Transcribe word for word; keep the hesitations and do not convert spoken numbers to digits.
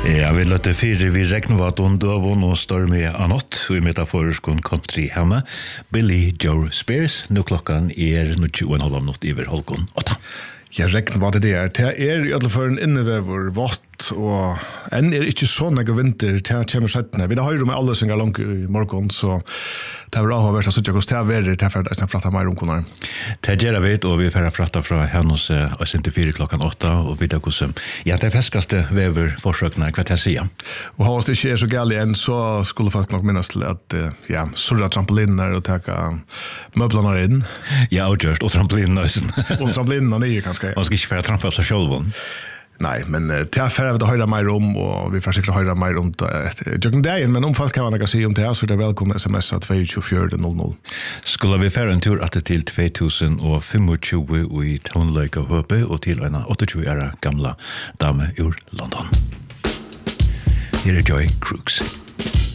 Ja, vi løtte fire vi regner var døvån og stormy anott, og i metaforisk country hjemme, Billy Joe Spears, nå klokken er tjue og en halv minutt iver halvgån åtta. Jeg regner hva det er. Det er i alle fall en innevever vått, og enn er ikke så nægge vinter til kommer settene. Vi har jo med alle synger langt i morgen, så det er avhåverst å sitte hos det er verre til for at jeg prater mer om koner. Det gjør jeg vet, og vi får prate fra hennes og sinte fire klokken åtta, og vi tar hvordan. Ja, det er feskeste vever forsøkene, hva jeg sier. Og hvis det ikke er så gærlig enn, så skulle faktisk nok minnes til at, ja, surra trampoliner og taka møblene inn. Ja, og just, og trampoliner. Og trampoliner nye, kanskje. Man skal ikke få trampe av seg selv. Nei, men uh, til jeg får høyre mer om, og vi får sikkert høyre mer om det. Jeg dagen, men om folk kan jeg si om det, så er det velkommen sms av to to fire null null. Skulle vi fære en tur etter til to tusen tjue og i Tonløyke og Høpe, og til en tjueåtte år gamle dame ur London. Her er Joy Crooks.